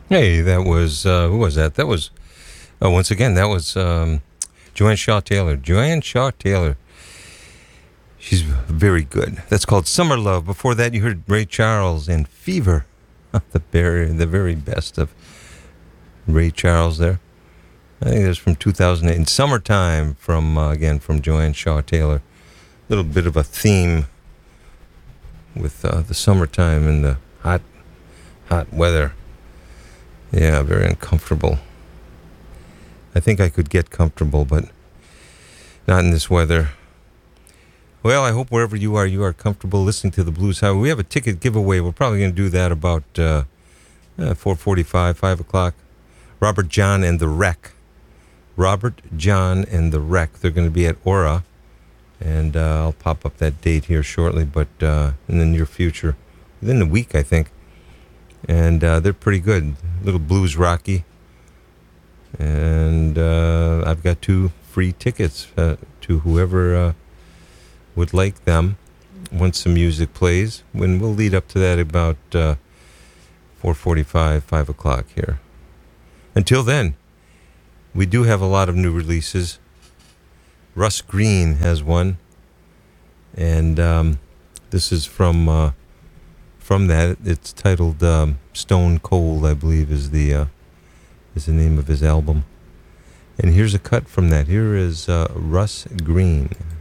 Hey, that was who was that? That was once again that was Joanne Shaw Taylor. Joanne Shaw Taylor. She's very good. That's called Summer Love. Before that, you heard Ray Charles and Fever. The very best of Ray Charles there. I think that's from 2008. And Summertime from again from Joanne Shaw Taylor. A little bit of a theme with the summertime and the hot weather. Yeah, very uncomfortable. I think I could get comfortable, but not in this weather. Well, I hope wherever you are comfortable listening to the Blues Highway. We have a ticket giveaway. We're probably going to do that about 4:45, 5 o'clock. Robert John and the Wreck. Robert John and the Wreck. They're going to be at Aura, and I'll pop up that date here shortly, but in the near future, within a week, I think. And they're pretty good. Little blues rocky. And I've got 2 free tickets to whoever would like them once the music plays. When we'll lead up to that about 4:45, 5 o'clock here. Until then, we do have a lot of new releases. Russ Green has one. And this is from that. It's titled Stone Cold, I believe, is the name of his album. And here's a cut from that. Here is Russ Green.